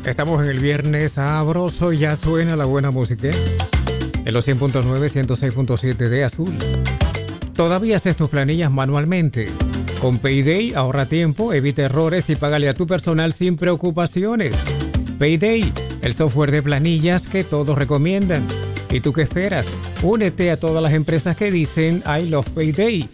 Estamos en el viernes sabroso, ya suena la buena música. En los 100.9, 106.7 de Azul. Todavía haces tus planillas manualmente. Con Payday ahorra tiempo, evita errores y págale a tu personal sin preocupaciones. Payday, el software de planillas que todos recomiendan. ¿Y tú qué esperas? Únete a todas las empresas que dicen I love Payday.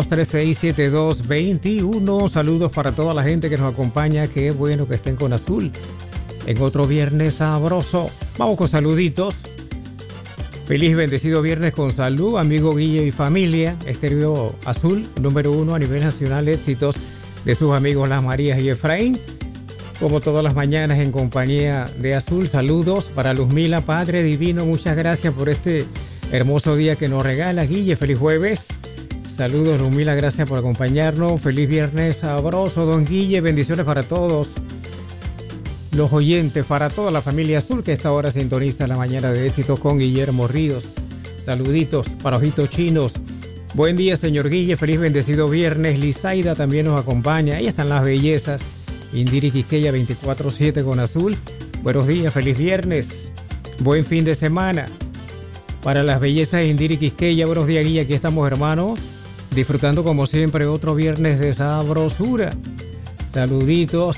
236-7221. Saludos para toda la gente que nos acompaña. Qué bueno que estén con Azul en otro viernes sabroso. Vamos con saluditos. Feliz bendecido viernes con salud, amigo Guille y familia. Estéreo Azul, número 1 a nivel nacional, éxitos de sus amigos Las Marías y Efraín. Como todas las mañanas en compañía de Azul, saludos para Luzmila, Padre Divino. Muchas gracias por este hermoso día que nos regala Guille. Feliz jueves. Saludos Luzmila, gracias por acompañarnos. Feliz viernes sabroso, don Guille. Bendiciones para todos los oyentes, para toda la familia Azul que a esta hora sintoniza la mañana de éxitos con Guillermo Ríos. Saluditos para Ojitos Chinos. Buen día, señor Guille. Feliz bendecido viernes. Lizaida también nos acompaña. Ahí están las bellezas. Indiri Quisqueya 24/7 con Azul. Buenos días, feliz viernes. Buen fin de semana. Para las bellezas de Indiri Quisqueya, buenos días, Guille. Aquí estamos, hermanos, disfrutando como siempre otro viernes de sabrosura. Saluditos.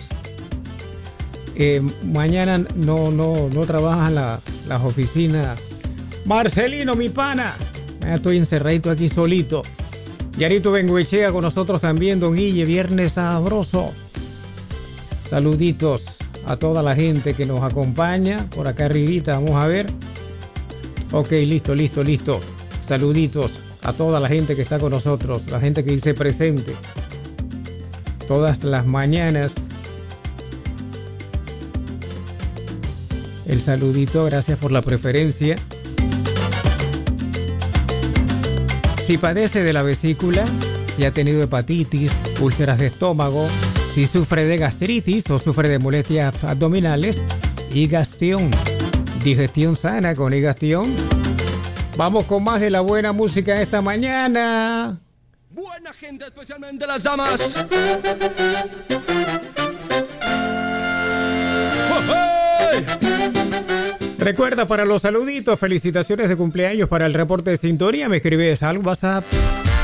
Mañana no trabajan las oficinas. Marcelino, mi pana. Estoy encerradito aquí solito. Yarito Bengoechea con nosotros también, don Guille. Viernes sabroso. Saluditos a toda la gente que nos acompaña. Por acá arribita, vamos a ver. Ok, listo. Saluditos a toda la gente que está con nosotros. La gente que dice presente todas las mañanas. El saludito, gracias por la preferencia. Si padece de la vesícula, si ha tenido hepatitis, úlceras de estómago, si sufre de gastritis o sufre de molestias abdominales, Higastión. Digestión sana con Higastión. Vamos con más de la buena música esta mañana. Buena gente, especialmente las damas. ¡Oh, hey! Recuerda, para los saluditos, felicitaciones de cumpleaños, para el reporte de sintonía, me escribes al WhatsApp